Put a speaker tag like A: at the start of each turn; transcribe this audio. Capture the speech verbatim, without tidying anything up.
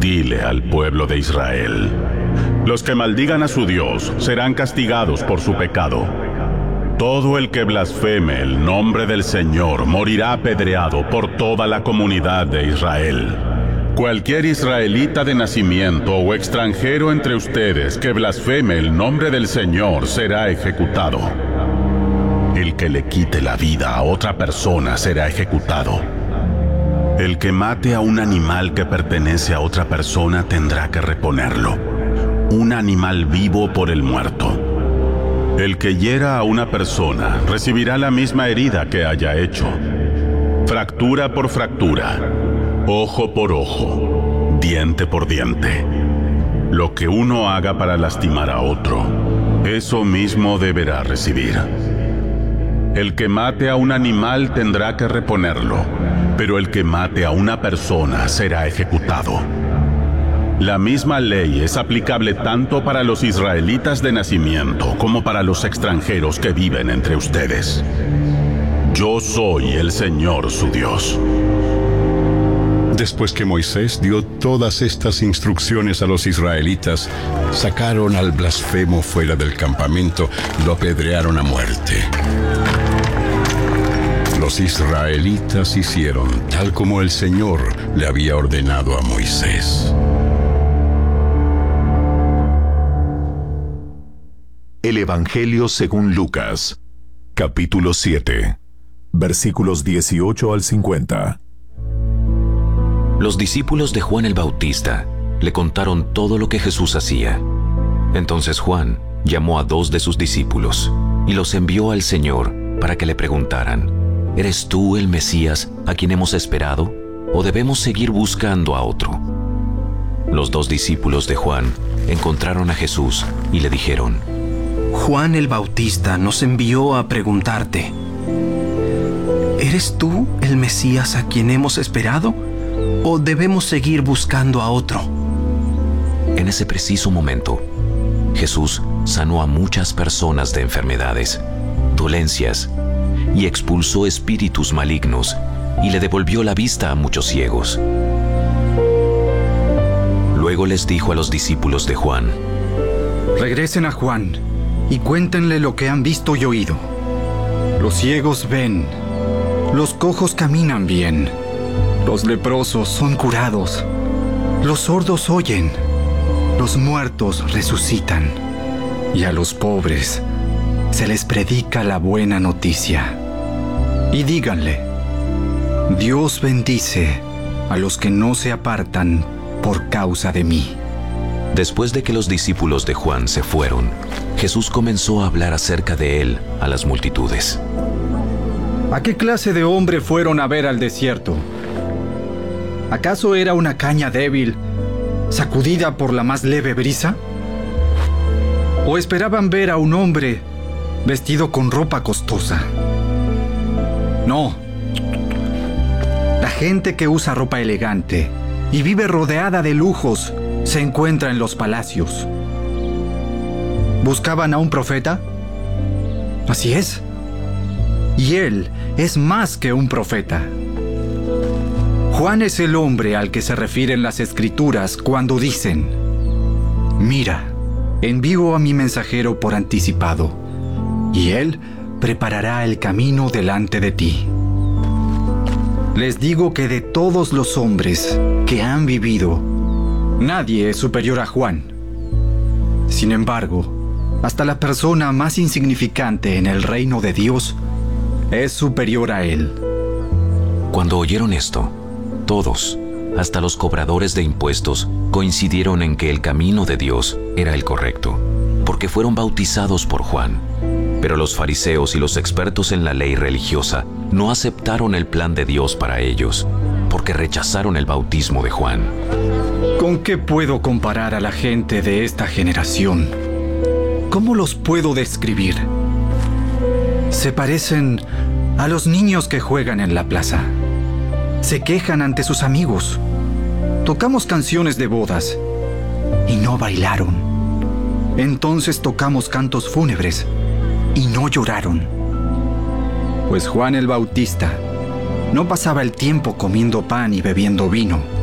A: Dile al pueblo de Israel: los que maldigan a su Dios serán castigados por su pecado. Todo el que blasfeme el nombre del Señor morirá apedreado por toda la comunidad de Israel. Cualquier israelita de nacimiento o extranjero entre ustedes que blasfeme el nombre del Señor será ejecutado. El que le quite la vida a otra persona será ejecutado. El que mate a un animal que pertenece a otra persona tendrá que reponerlo. Un animal vivo por el muerto. El que hiera a una persona recibirá la misma herida que haya hecho. Fractura por fractura, ojo por ojo, diente por diente. Lo que uno haga para lastimar a otro, eso mismo deberá recibir. El que mate a un animal tendrá que reponerlo, pero el que mate a una persona será ejecutado. La misma ley es aplicable tanto para los israelitas de nacimiento como para los extranjeros que viven entre ustedes. Yo soy el Señor su Dios.
B: Después que Moisés dio todas estas instrucciones a los israelitas, sacaron al blasfemo fuera del campamento y lo apedrearon a muerte. Los israelitas hicieron tal como el Señor le había ordenado a Moisés.
C: El Evangelio según Lucas, capítulo siete, versículos dieciocho al cincuenta.
D: Los discípulos de Juan el Bautista le contaron todo lo que Jesús hacía. Entonces Juan llamó a dos de sus discípulos y los envió al Señor para que le preguntaran: ¿eres tú el Mesías a quien hemos esperado, o debemos seguir buscando a otro? Los dos discípulos de Juan encontraron a Jesús y le dijeron:
E: Juan el Bautista nos envió a preguntarte: ¿eres tú el Mesías a quien hemos esperado, o debemos seguir buscando a otro?
D: En ese preciso momento, Jesús sanó a muchas personas de enfermedades, dolencias, y expulsó espíritus malignos, y le devolvió la vista a muchos ciegos. Luego les dijo a los discípulos de Juan:
F: regresen a Juan y cuéntenle lo que han visto y oído. Los ciegos ven, los cojos caminan bien, los leprosos son curados, los sordos oyen, los muertos resucitan, y a los pobres se les predica la buena noticia. Y díganle: Dios bendice a los que no se apartan por causa de mí.
D: Después de que los discípulos de Juan se fueron, Jesús comenzó a hablar acerca de él a las multitudes.
F: ¿A qué clase de hombre fueron a ver al desierto? ¿Acaso era una caña débil, sacudida por la más leve brisa? ¿O esperaban ver a un hombre vestido con ropa costosa? No. La gente que usa ropa elegante y vive rodeada de lujos se encuentra en los palacios. ¿Buscaban a un profeta? Así es. Y él es más que un profeta. Juan es el hombre al que se refieren las Escrituras cuando dicen: mira, envío a mi mensajero por anticipado, y él preparará el camino delante de ti. Les digo que de todos los hombres que han vivido, nadie es superior a Juan. Sin embargo, hasta la persona más insignificante en el reino de Dios es superior a él.
D: Cuando oyeron esto, todos, hasta los cobradores de impuestos, coincidieron en que el camino de Dios era el correcto, porque fueron bautizados por Juan. Pero los fariseos y los expertos en la ley religiosa no aceptaron el plan de Dios para ellos, porque rechazaron el bautismo de Juan.
F: ¿Con qué puedo comparar a la gente de esta generación? ¿Cómo los puedo describir? Se parecen a los niños que juegan en la plaza. Se quejan ante sus amigos. Tocamos canciones de bodas y no bailaron. Entonces tocamos cantos fúnebres y no lloraron. Pues Juan el Bautista no pasaba el tiempo comiendo pan y bebiendo vino,